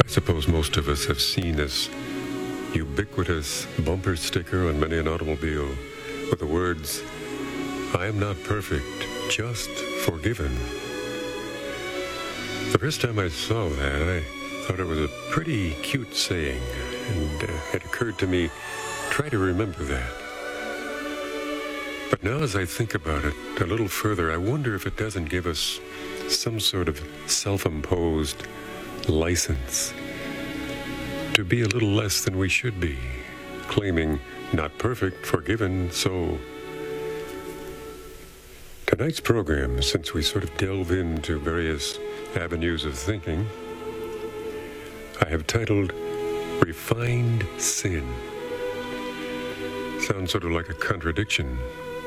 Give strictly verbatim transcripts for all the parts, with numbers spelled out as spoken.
I suppose most of us have seen this ubiquitous bumper sticker on many an automobile with the words, "I am not perfect, just forgiven." The first time I saw that, I thought it was a pretty cute saying, and uh, it occurred to me, try to remember that. But now as I think about it a little further, I wonder if it doesn't give us some sort of self-imposed license to be a little less than we should be, claiming not perfect, forgiven, so tonight's program, since we sort of delve into various avenues of thinking, I have titled Refined Sin. Sounds sort of like a contradiction.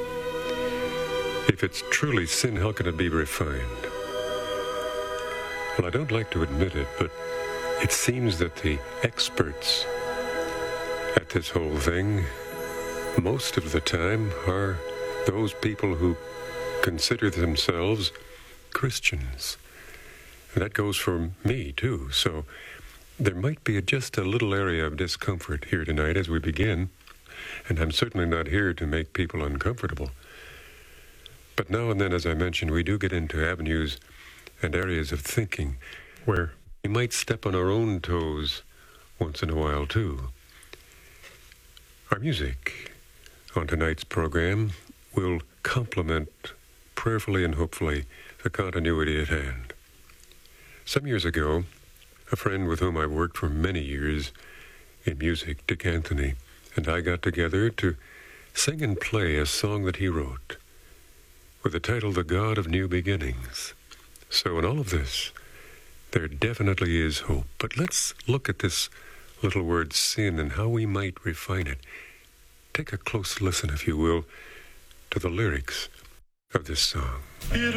If it's truly sin, how can it be refined? Well, I don't like to admit it, but it seems that the experts at this whole thing, most of the time, are those people who consider themselves Christians. And that goes for me, too. So there might be just a little area of discomfort here tonight as we begin. And I'm certainly not here to make people uncomfortable. But now and then, as I mentioned, we do get into avenues and areas of thinking where we might step on our own toes once in a while, too. Our music on tonight's program will complement, prayerfully and hopefully, the continuity at hand. Some years ago, a friend with whom I've worked for many years in music, Dick Anthony, and I got together to sing and play a song that he wrote with the title, The God of New Beginnings. So in all of this, there definitely is hope. But let's look at this little word sin and how we might refine it. Take a close listen, if you will, to the lyrics of this song. It